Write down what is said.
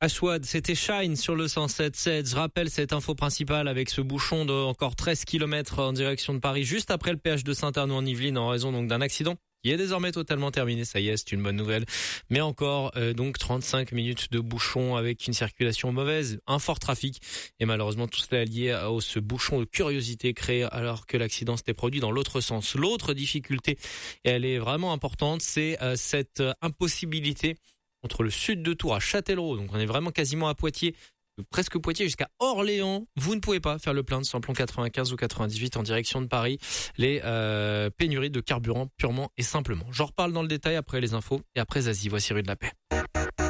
À Chouad, c'était Shine sur le 107.7. Je rappelle cette info principale avec ce bouchon de encore 13 km en direction de Paris, juste après le péage de Saint-Arnaud en Yvelines, en raison donc d'un accident qui est désormais totalement terminé. Ça y est, c'est une bonne nouvelle. Mais encore donc 35 minutes de bouchon avec une circulation mauvaise, un fort trafic. Et malheureusement, tout cela est lié à ce bouchon de curiosité créé alors que l'accident s'était produit dans l'autre sens. L'autre difficulté, et elle est vraiment importante, c'est cette impossibilité entre le sud de Tours à Châtellerault. Donc on est vraiment quasiment à Poitiers, presque Poitiers jusqu'à Orléans. Vous ne pouvez pas faire le plein de samplon 95 ou 98 en direction de Paris. Les pénuries de carburant purement et simplement. J'en reparle dans le détail après les infos et après Zazie. Voici Rue de la Paix.